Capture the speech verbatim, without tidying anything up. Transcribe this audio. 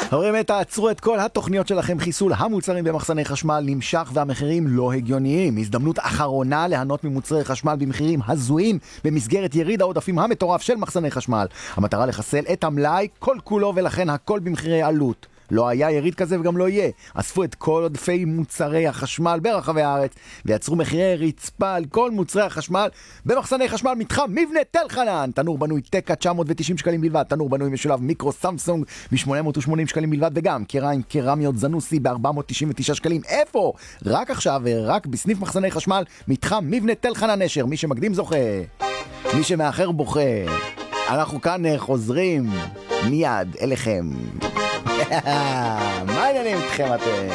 חברים, תעצרו את כל התוכניות שלכם. חיסול המוצרים במחסני חשמל נמשך והמחירים לא הגיוניים. הזדמנות אחרונה ליהנות ממוצרי חשמל במחירים הזויים במסגרת יריד העודפים המטורף של מחסני חשמל. המטרה לחסל את המלאי כל כולו, ולכן הכל במחירי עלות. לא היה יריד כזה וגם לא יהיה. אספו את כל עודפי מוצרי החשמל ברחבי הארץ ויצרו מחירי רצפה על כל מוצרי החשמל במחסני חשמל מתחם מבנה תל חנן. תנור בנוי תקה תשע מאות ותשעים שקלים בלבד, תנור בנוי משולב מיקרו סמסונג ב-שמונה מאות ושמונים שקלים בלבד, וגם קריים קרמיות זנוסי ב-ארבע מאות תשעים ותשעה שקלים. איפה? רק עכשיו ורק בסניף מחסני חשמל מתחם מבנה תל חנן נשר. מי שמקדים זוכה, מי שמאחר בוכה. אנחנו כאן חוזרים מיד אליכם. מה העניינים איתכם אתם?